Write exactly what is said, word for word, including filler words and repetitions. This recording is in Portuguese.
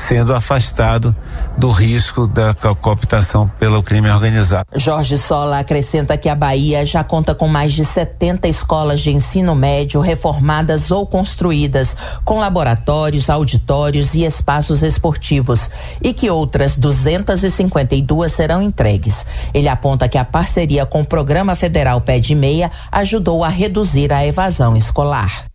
sendo afastado do risco da cooptação pelo crime organizado. Jorge Sola acrescenta que a Bahia já conta com mais de setenta escolas de ensino médio reformadas ou construídas, com laboratórios, auditórios e espaços esportivos, e que outras duzentas e cinquenta e duas serão entregues. Ele aponta que a parceria com o Programa Federal Pé de Meia ajudou a reduzir a evasão escolar.